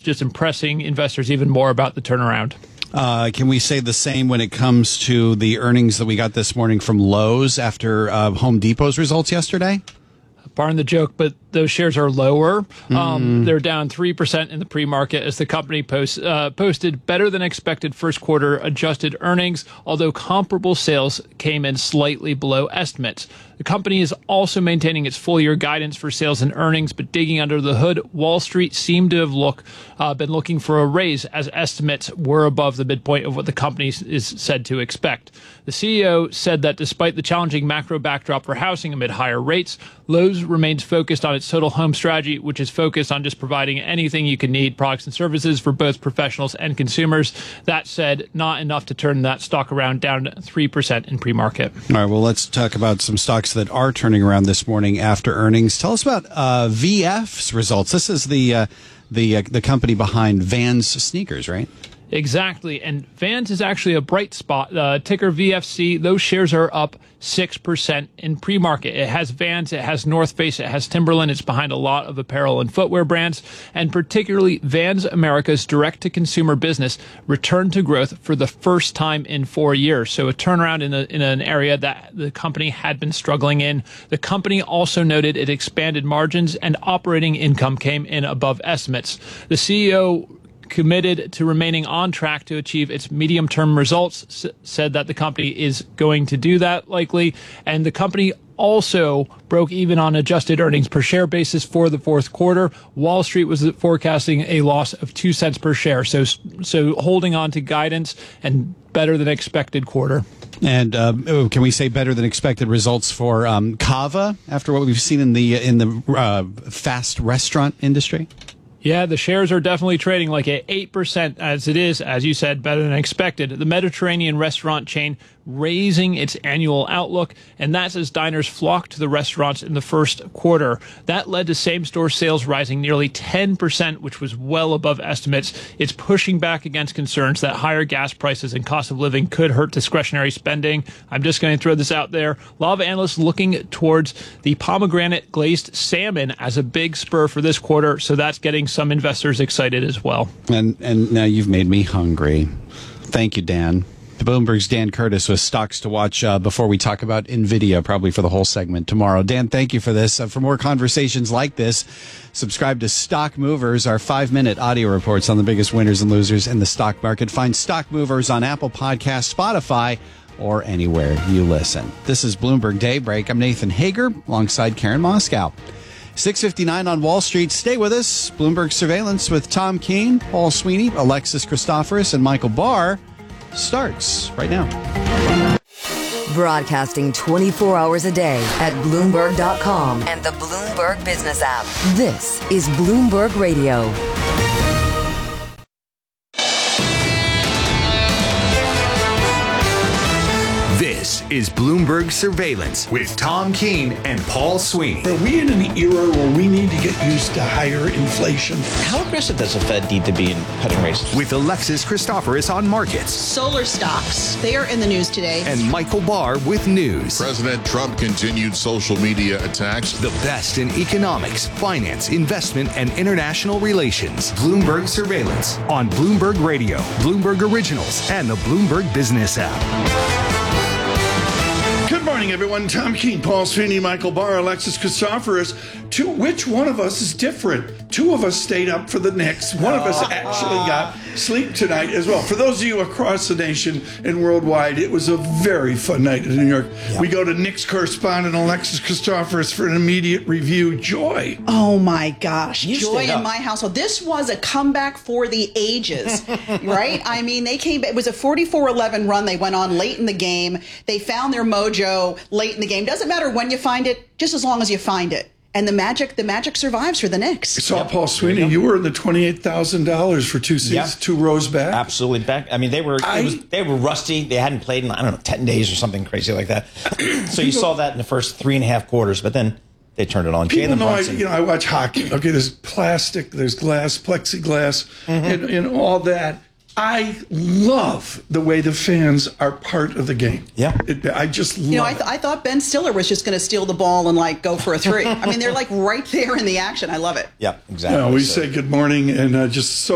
just impressing investors even more about the turnaround. Can we say the same when it comes to the earnings that we got this morning from Lowe's after Home Depot's results yesterday? Pardon the joke, but those shares are lower. They're down 3% in the pre-market as the company posted better than expected first quarter adjusted earnings, although comparable sales came in slightly below estimates. The company is also maintaining its full-year guidance for sales and earnings, but digging under the hood, Wall Street seemed to have been looking for a raise as estimates were above the midpoint of what the company is said to expect. The CEO said that despite the challenging macro backdrop for housing amid higher rates, Lowe's remains focused on its total home strategy, which is focused on just providing anything you can need, products and services for both professionals and consumers. That said, not enough to turn that stock around, down 3% in pre-market. All right, well, let's talk about some stocks that are turning around this morning after earnings. Tell us about VF's results. This is the company behind Vans sneakers, right? Exactly. And Vans is actually a bright spot. Ticker VFC, those shares are up 6% in pre-market. It has Vans, it has North Face, it has Timberland. It's behind a lot of apparel and footwear brands. And particularly Vans America's direct-to-consumer business returned to growth for the first time in 4 years. So a turnaround in an area that the company had been struggling in. The company also noted it expanded margins and operating income came in above estimates. The CEO committed to remaining on track to achieve its medium-term results, said that the company is going to do that likely, and the company also broke even on adjusted earnings per share basis for the fourth quarter. Wall Street was forecasting a loss of 2 cents per share, so holding on to guidance and better than expected quarter. And can we say better than expected results for Cava after what we've seen in the fast restaurant industry? Yeah, the shares are definitely trading like at 8% as it is, as you said, better than expected. The Mediterranean restaurant chain raising its annual outlook, and that's as diners flock to the restaurants in the first quarter. That led to same-store sales rising nearly 10%, which was well above estimates. It's pushing back against concerns that higher gas prices and cost of living could hurt discretionary spending. I'm just going to throw this out there. A lot of analysts looking towards the pomegranate glazed salmon as a big spur for this quarter, so that's getting some investors excited as well. And now you've made me hungry. Thank you, Dan. Bloomberg's Dan Curtis with stocks to watch before we talk about NVIDIA, probably for the whole segment tomorrow. Dan, thank you for this. For more conversations like this, subscribe to Stock Movers, our 5-minute audio reports on the biggest winners and losers in the stock market. Find Stock Movers on Apple Podcasts, Spotify, or anywhere you listen. This is Bloomberg Daybreak. I'm Nathan Hager alongside Karen Moscow. 6:59 on Wall Street. Stay with us. Bloomberg Surveillance with Tom Keene, Paul Sweeney, Alexis Christoforous, and Michael Barr starts right now. Broadcasting 24 hours a day at Bloomberg.com and the Bloomberg Business app. This is Bloomberg Radio. This is Bloomberg Surveillance with Tom Keene and Paul Sweeney. Are we in an era where we need to get used to higher inflation? How aggressive does the Fed need to be in cutting rates? With Alexis Christoforous on markets. Solar stocks, they are in the news today. And Michael Barr with news. President Trump continued social media attacks. The best in economics, finance, investment, and international relations. Bloomberg Surveillance on Bloomberg Radio, Bloomberg Originals, and the Bloomberg Business app. Good morning, everyone. Tom Keene, Paul Sweeney, Michael Barr, Alexis Christoforous. Which one of us is different? Two of us stayed up for the Knicks. One of us actually got sleep tonight as well. For those of you across the nation and worldwide, it was a very fun night in New York. Yep. We go to Knicks correspondent Alexis Christoforous for an immediate review. Joy. Oh my gosh. You Joy in my household. This was a comeback for the ages, right? I mean, they came, it was a 44-11 run. They went on late in the game. They found their mojo late in the game. Doesn't matter when you find it, just as long as you find it. And the magic survives for the Knicks. I saw Paul Sweeney. You were in the $28,000 for 2 seasons, 2 rows back. Absolutely back. I mean, they were rusty. They hadn't played in 10 days or something crazy like that. So you saw that in the first 3.5 quarters, but then they turned it on. People know I watch hockey. Okay, there's plastic, there's glass, plexiglass, and all that. I love the way the fans are part of the game. Yeah. I just love it. I thought Ben Stiller was just going to steal the ball and go for a three. I mean, they're right there in the action. I love it. Yeah, exactly. We say good morning and just so